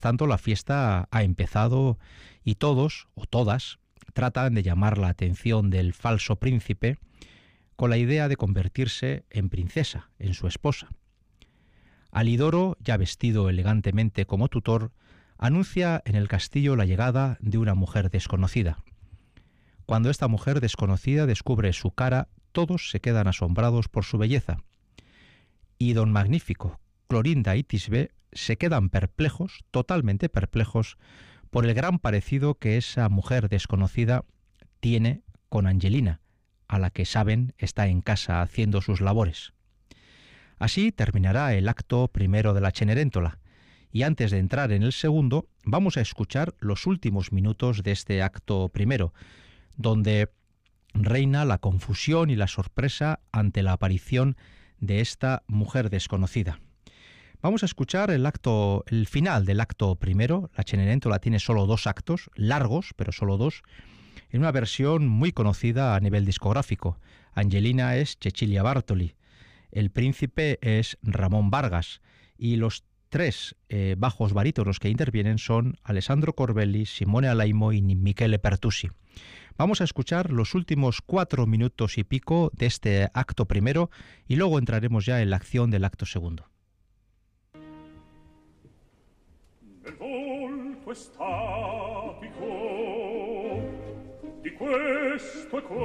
tanto, la fiesta ha empezado y todos o todas tratan de llamar la atención del falso príncipe con la idea de convertirse en princesa, en su esposa. Alidoro, ya vestido elegantemente como tutor, anuncia en el castillo la llegada de una mujer desconocida. Cuando esta mujer desconocida descubre su cara, todos se quedan asombrados por su belleza. Y don Magnífico, Clorinda y Tisbé se quedan perplejos, totalmente perplejos, por el gran parecido que esa mujer desconocida tiene con Angelina, a la que saben está en casa haciendo sus labores. Así terminará el acto primero de la Cenerentola, y antes de entrar en el segundo, vamos a escuchar los últimos minutos de este acto primero, donde reina la confusión y la sorpresa ante la aparición de esta mujer desconocida. Vamos a escuchar el final del acto primero. La Cenerentola tiene solo 2 actos, largos, pero solo 2, en una versión muy conocida a nivel discográfico. Angelina es Cecilia Bartoli, el príncipe es Ramón Vargas, y los 3 bajos barítonos que intervienen son Alessandro Corbelli, Simone Alaimo y Michele Pertusi. Vamos a escuchar los últimos 4 minutos y pico de este acto primero y luego entraremos ya en la acción del acto segundo. Nel volto estatico di questo